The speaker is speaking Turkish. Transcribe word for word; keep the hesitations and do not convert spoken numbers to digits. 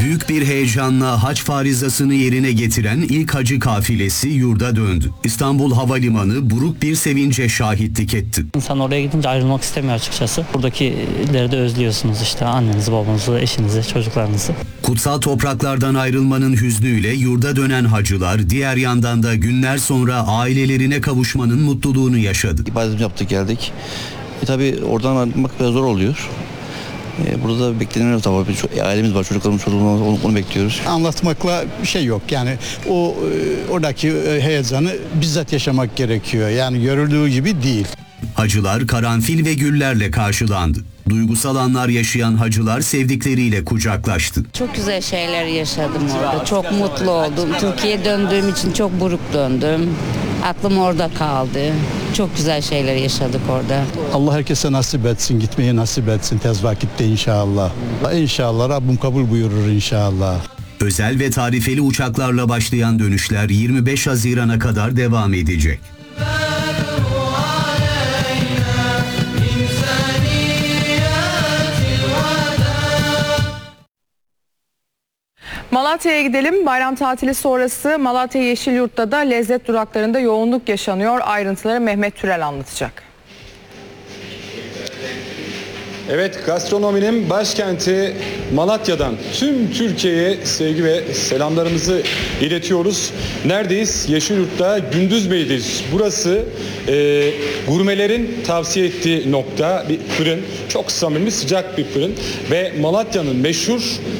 Büyük bir heyecanla hac farizasını yerine getiren ilk hacı kafilesi yurda döndü. İstanbul Havalimanı buruk bir sevince şahitlik etti. İnsan oraya gidince ayrılmak istemiyor açıkçası. Buradakileri de özlüyorsunuz işte, annenizi, babanızı, eşinizi, çocuklarınızı. Kutsal topraklardan ayrılmanın hüznüyle yurda dönen hacılar diğer yandan da günler sonra ailelerine kavuşmanın mutluluğunu yaşadı. İbadetimizi yaptık, geldik. E tabii oradan ayrılmak biraz zor oluyor. E, burada da bekleniyor tabii. Çok, ailemiz var, çocuklarımız, çocuklarımız onu, onu bekliyoruz. Anlatmakla bir şey yok. Yani o e, oradaki e, heyecanı bizzat yaşamak gerekiyor. Yani görüldüğü gibi değil. Hacılar karanfil ve güllerle karşılandı. Duygusal anlar yaşayan hacılar sevdikleriyle kucaklaştı. Çok güzel şeyler yaşadım orada. Çok mutlu oldum. Türkiye'ye döndüğüm için çok buruk döndüm. Aklım orada kaldı. Çok güzel şeyler yaşadık orada. Allah herkese nasip etsin, gitmeyi nasip etsin tez vakitte inşallah. İnşallah Rabbim kabul buyurur inşallah. Özel ve tarifeli uçaklarla başlayan dönüşler yirmi beş Haziran'a kadar devam edecek. Malatya'ya gidelim. Bayram tatili sonrası Malatya Yeşilyurt'ta da lezzet duraklarında yoğunluk yaşanıyor. Ayrıntıları Mehmet Türel anlatacak. Evet, gastronominin başkenti Malatya'dan tüm Türkiye'ye sevgi ve selamlarımızı iletiyoruz. Neredeyiz? Yeşilyurt'ta Gündüzbey'deyiz. Burası e, gurmelerin tavsiye ettiği nokta, bir fırın. Çok samimi, sıcak bir fırın ve Malatya'nın meşhur